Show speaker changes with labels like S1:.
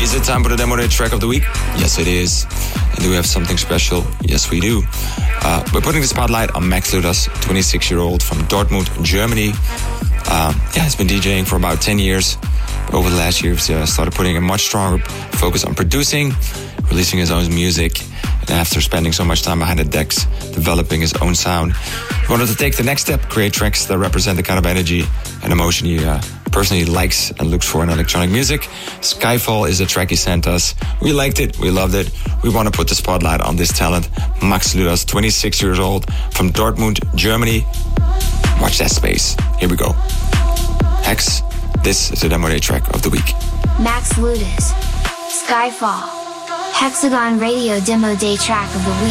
S1: Is it time for the Demo Day track of the week? Yes, it is. And do we have something special? Yes, we do. We're putting the spotlight on Max Ludas, 26-year-old from Dortmund, Germany. He's been DJing for about 10 years. But over the last year, he's started putting a much stronger focus on producing, releasing his own music. And after spending so much time behind the decks, developing his own sound, he wanted to take the next step, create tracks that represent the kind of energy and emotion he personally likes and looks for in electronic music. Skyfall is the track he sent us. We liked it. We loved it. We want to put the spotlight on this talent. Max Ludas, 26 years old, from Dortmund, Germany. Watch that space. Here we go. Hex, this is the Demo Day track of the week.
S2: Max Ludas, Skyfall. Hexagon Radio Demo Day track of the week.